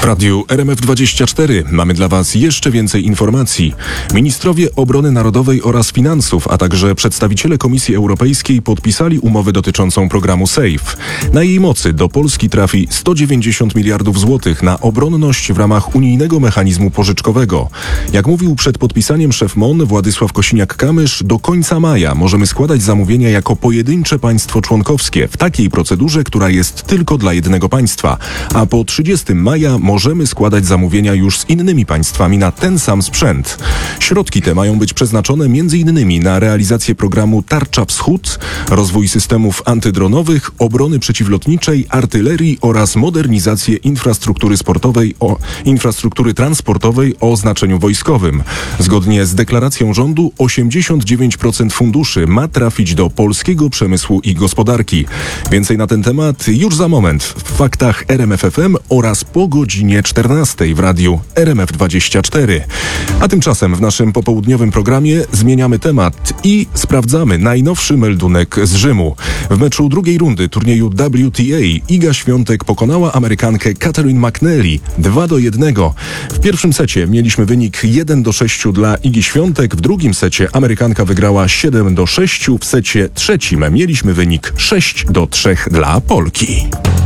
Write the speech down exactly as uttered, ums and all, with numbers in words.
W radiu R M F dwadzieścia cztery mamy dla Was jeszcze więcej informacji. Ministrowie Obrony Narodowej oraz Finansów, a także przedstawiciele Komisji Europejskiej podpisali umowę dotyczącą programu SAFE. Na jej mocy do Polski trafi sto dziewięćdziesiąt miliardów złotych na obronność w ramach unijnego mechanizmu pożyczkowego. Jak mówił przed podpisaniem szef M O N Władysław Kosiniak-Kamysz, do końca maja możemy składać zamówienia jako pojedyncze państwo członkowskie w takiej procedurze, która jest tylko dla jednego państwa, a po trzydziestego maja możemy składać zamówienia już z innymi państwami na ten sam sprzęt. Środki te mają być przeznaczone między innymi na realizację programu Tarcza Wschód, rozwój systemów antydronowych, obrony przeciwlotniczej, artylerii oraz modernizację infrastruktury sportowej o infrastruktury transportowej o znaczeniu wojskowym. Zgodnie z deklaracją rządu osiemdziesiąt dziewięć procent funduszy ma trafić do polskiego przemysłu i gospodarki. Więcej na ten temat już za moment w faktach R M F F M oraz po godzinie czternastej w radiu R M F dwadzieścia cztery. A tymczasem w naszym popołudniowym programie zmieniamy temat i sprawdzamy najnowszy meldunek z Rzymu. W meczu drugiej rundy turnieju W T A Iga Świątek pokonała Amerykankę Catherine McNally dwa do jednego. W pierwszym secie mieliśmy wynik jeden do sześciu dla Igi Świątek, w drugim secie Amerykanka wygrała siedem do sześciu, w secie trzecim mieliśmy wynik sześć do trzech dla Polki.